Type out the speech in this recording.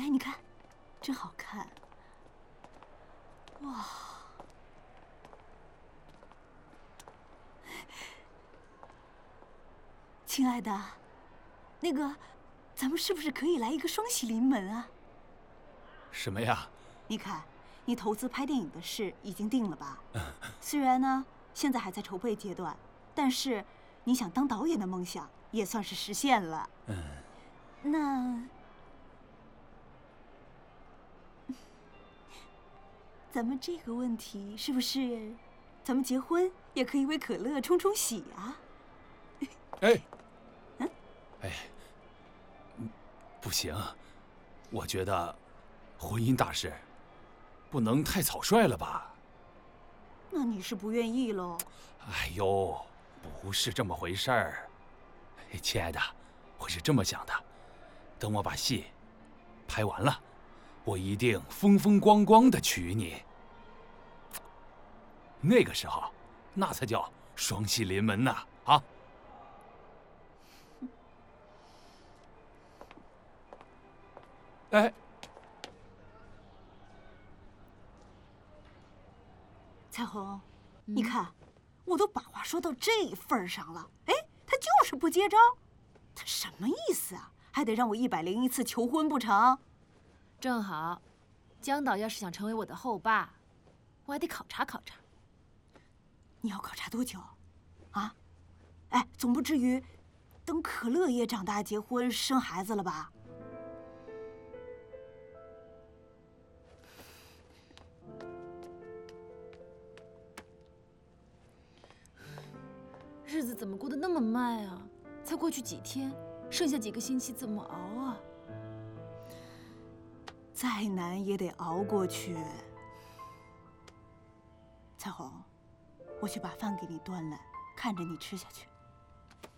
你看，真好看！哇，亲爱的，那个，咱们是不是可以来一个双喜临门啊？ 什么呀？ 你看，你投资拍电影的事已经定了吧？虽然呢，现在还在筹备阶段，但是你想当导演的梦想也算是实现了。那咱们这个问题是不是，咱们结婚也可以为可乐冲冲喜啊？ 哎，哎，不行，我觉得婚姻大事不能太草率了吧？ 那你是不愿意喽？ 哎呦，不是这么回事儿。亲爱的，我是这么想的，等我把戏拍完了，我一定风风光光的娶你。那个时候，那才叫双喜临门呢！啊！哎， 彩虹，你看，我都把话说到这份儿上了，哎，他就是不接招，他什么意思啊？还得让我101次求婚不成？ 正好，江导要是想成为我的后爸，我还得考察考察。 你要考察多久？啊？哎，总不至于等可乐也长大结婚生孩子了吧？ 日子怎么过得那么慢啊？才过去几天，剩下几个星期怎么熬啊？ 再难也得熬过去。彩虹，我去把饭给你端来，看着你吃下去。